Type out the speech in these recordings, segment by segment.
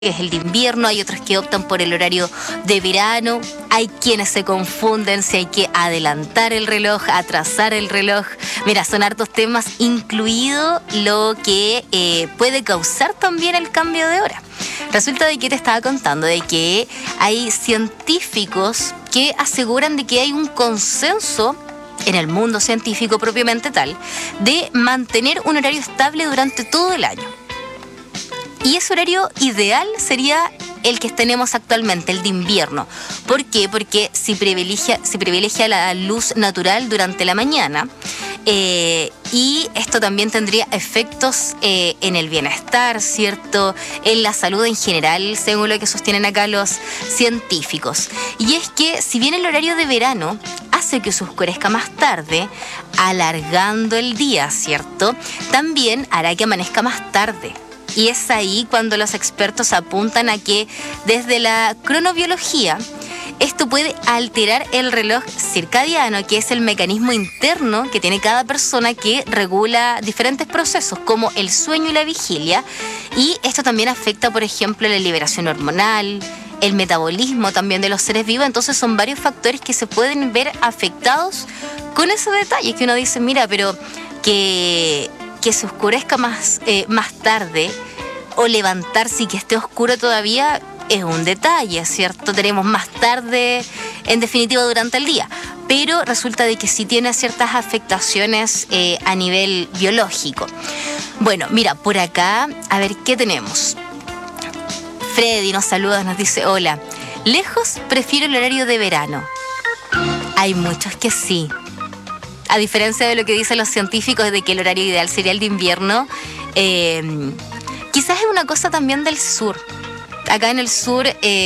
que es el de invierno, hay otros que optan por el horario de verano, hay quienes se confunden si hay que adelantar el reloj, atrasar el reloj. Mira, son hartos temas, incluido lo que puede causar también el cambio de hora. Resulta de que te estaba contando de que hay científicos que aseguran de que hay un consenso en el mundo científico propiamente tal, de mantener un horario estable durante todo el año. Y ese horario ideal sería el que tenemos actualmente, el de invierno. ¿Por qué? Porque se privilegia la luz natural durante la mañana, y esto también tendría efectos en el bienestar, ¿cierto? En la salud en general, según lo que sostienen acá los científicos. Y es que si bien el horario de verano hace que se oscurezca más tarde, alargando el día, ¿cierto? También hará que amanezca más tarde. Y es ahí cuando los expertos apuntan a que desde la cronobiología esto puede alterar el reloj circadiano, que es el mecanismo interno que tiene cada persona que regula diferentes procesos como el sueño y la vigilia. Y esto también afecta, por ejemplo, la liberación hormonal, el metabolismo también de los seres vivos. Entonces son varios factores que se pueden ver afectados con ese detalle que uno dice, mira, pero que se oscurezca más tarde o levantarse y que esté oscuro todavía es un detalle, ¿cierto? Tenemos más tarde, en definitiva, durante el día. Pero resulta de que sí tiene ciertas afectaciones a nivel biológico. Bueno, mira, por acá, a ver, ¿qué tenemos? Freddy nos saluda, nos dice, hola, lejos prefiero el horario de verano. Hay muchos que sí. A diferencia de lo que dicen los científicos de que el horario ideal sería el de invierno, quizás es una cosa también del sur. Acá en el sur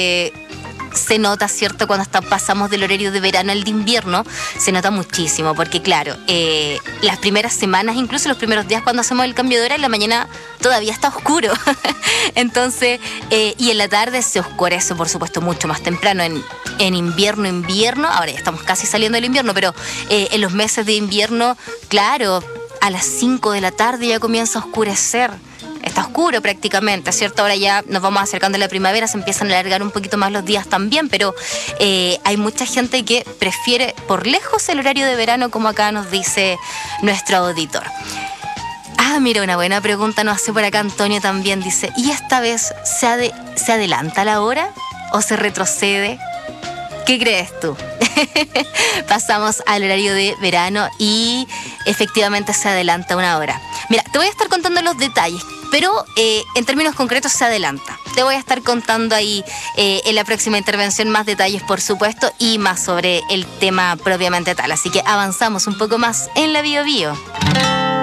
se nota, ¿cierto? Cuando pasamos del horario de verano al de invierno, se nota muchísimo, porque claro, las primeras semanas, incluso los primeros días cuando hacemos el cambio de hora, en la mañana todavía está oscuro. Entonces, y en la tarde se oscurece, por supuesto, mucho más temprano. En invierno, ahora ya estamos casi saliendo del invierno, pero en los meses de invierno, claro, a las 5 de la tarde ya comienza a oscurecer. Está oscuro prácticamente, ¿cierto? Ahora ya nos vamos acercando a la primavera, se empiezan a alargar un poquito más los días también, pero hay mucha gente que prefiere por lejos el horario de verano, como acá nos dice nuestro auditor. Ah, mira, una buena pregunta nos hace por acá Antonio también, dice, ¿y esta vez se adelanta la hora o se retrocede? ¿Qué crees tú? Pasamos al horario de verano y efectivamente se adelanta una hora. Mira, te voy a estar contando los detalles, pero en términos concretos se adelanta. Te voy a estar contando ahí en la próxima intervención más detalles, por supuesto, y más sobre el tema propiamente tal. Así que avanzamos un poco más en la Bio Bio.